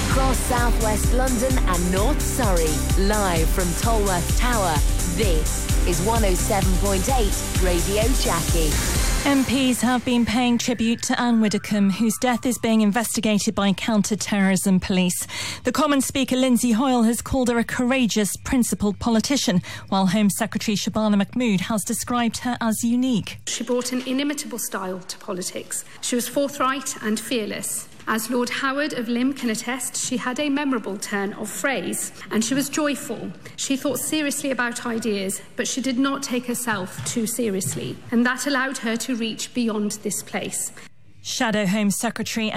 Across southwest London and North Surrey, live from Tolworth Tower, this is 107.8 Radio Jackie. MPs have been paying tribute to Anne Widdecombe, whose death is being investigated by counter-terrorism police. The Commons Speaker Lindsay Hoyle has called her a courageous, principled politician, while Home Secretary Shabana Mahmood has described her as unique. She brought an inimitable style to politics. She was forthright and fearless. As Lord Howard of Lymm can attest, she had a memorable turn of phrase, and she was joyful. She thought seriously about ideas, but she did not take herself too seriously, and that allowed her to reach beyond this place. Shadow Home Secretary